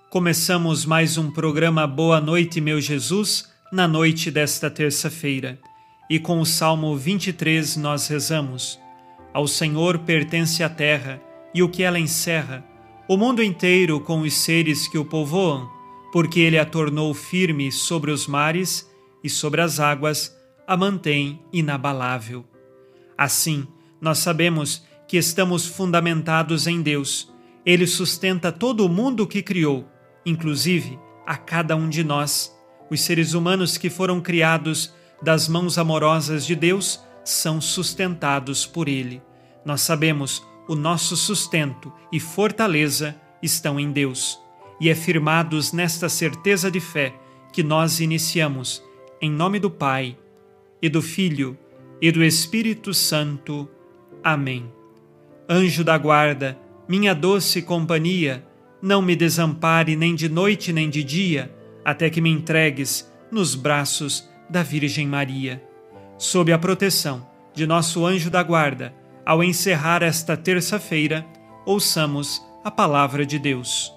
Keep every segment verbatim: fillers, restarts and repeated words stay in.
Começamos mais um programa Boa Noite, meu Jesus, na noite desta terça-feira. E com o Salmo vinte e três nós rezamos: Ao Senhor pertence a terra e o que ela encerra, o mundo inteiro com os seres que o povoam, porque ele a tornou firme sobre os mares e sobre as águas a mantém inabalável. Assim, nós sabemos que estamos fundamentados em Deus. Ele sustenta todo o mundo que criou, inclusive a cada um de nós. Os seres humanos que foram criados das mãos amorosas de Deus são sustentados por Ele. Nós sabemos, o nosso sustento e fortaleza estão em Deus. E é firmados nesta certeza de fé que nós iniciamos, em nome do Pai, e do Filho, e do Espírito Santo. Amém. Anjo da guarda, minha doce companhia, não me desampare nem de noite nem de dia, até que me entregues nos braços da Virgem Maria. Sob a proteção de nosso anjo da guarda, ao encerrar esta terça-feira, ouçamos a palavra de Deus.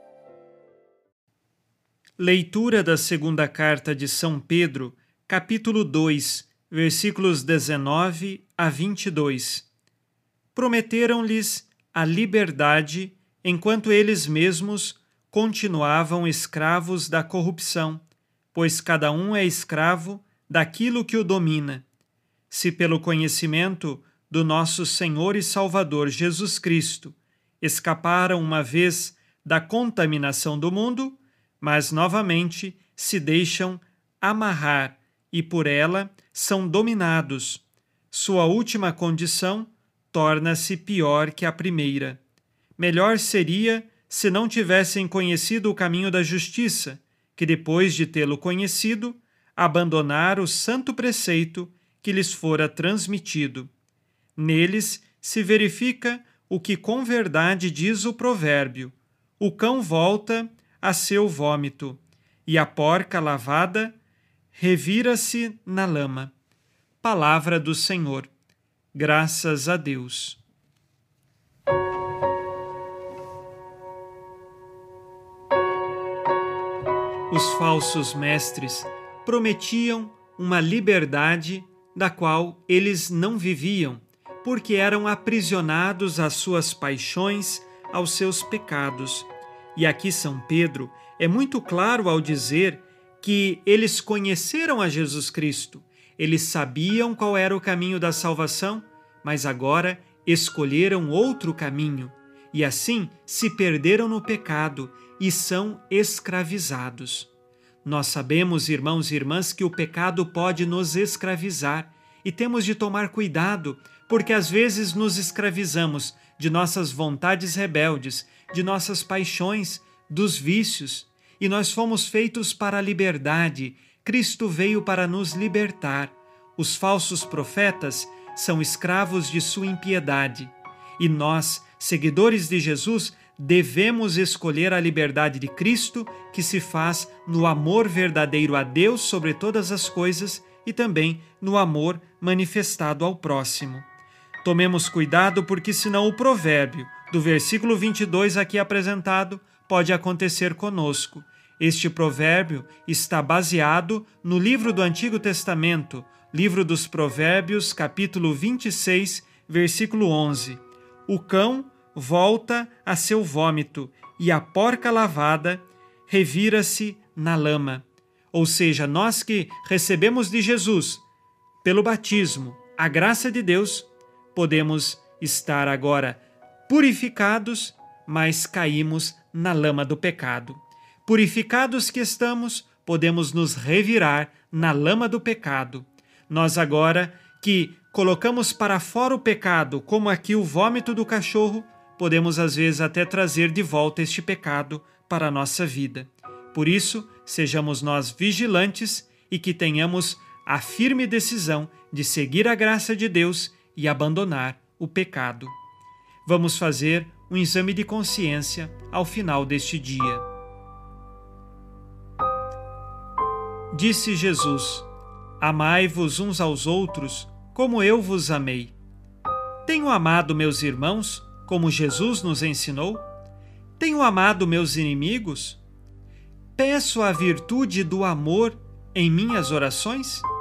Leitura da segunda carta de São Pedro, capítulo dois, versículos dezenove a vinte e dois. Prometeram-lhes a liberdade enquanto eles mesmos continuavam escravos da corrupção, pois cada um é escravo daquilo que o domina. Se pelo conhecimento do nosso Senhor e Salvador Jesus Cristo escaparam uma vez da contaminação do mundo, mas novamente se deixam amarrar e por ela são dominados, sua última condição torna-se pior que a primeira. Melhor seria se não tivessem conhecido o caminho da justiça, que depois de tê-lo conhecido, abandonar o santo preceito que lhes fora transmitido. Neles se verifica o que com verdade diz o provérbio: o cão volta a seu vômito, e a porca lavada revira-se na lama. Palavra do Senhor. Graças a Deus. Os falsos mestres prometiam uma liberdade da qual eles não viviam, porque eram aprisionados às suas paixões, aos seus pecados. E aqui São Pedro é muito claro ao dizer que eles conheceram a Jesus Cristo, eles sabiam qual era o caminho da salvação, mas agora escolheram outro caminho e assim se perderam no pecado e são escravizados. Nós sabemos, irmãos e irmãs, que o pecado pode nos escravizar e temos de tomar cuidado, porque às vezes nos escravizamos de nossas vontades rebeldes, de nossas paixões, dos vícios, e nós fomos feitos para a liberdade. Cristo veio para nos libertar. Os falsos profetas são escravos de sua impiedade. E nós, seguidores de Jesus, devemos escolher a liberdade de Cristo, que se faz no amor verdadeiro a Deus sobre todas as coisas e também no amor manifestado ao próximo. Tomemos cuidado, porque senão o provérbio do versículo vinte e dois aqui apresentado pode acontecer conosco. Este provérbio está baseado no livro do Antigo Testamento, livro dos Provérbios, capítulo vinte e seis, versículo onze. O cão volta a seu vômito e a porca lavada revira-se na lama. Ou seja, nós que recebemos de Jesus, pelo batismo, a graça de Deus, podemos estar agora purificados, mas caímos na lama do pecado. Purificados que estamos, podemos nos revirar na lama do pecado. Nós agora que colocamos para fora o pecado, como aqui o vômito do cachorro, podemos às vezes até trazer de volta este pecado para a nossa vida. Por isso, sejamos nós vigilantes e que tenhamos a firme decisão de seguir a graça de Deus e abandonar o pecado. Vamos fazer um exame de consciência ao final deste dia. Disse Jesus: Amai-vos uns aos outros como eu vos amei. Tenho amado meus irmãos como Jesus nos ensinou? Tenho amado meus inimigos? peço a virtude do amor em minhas orações?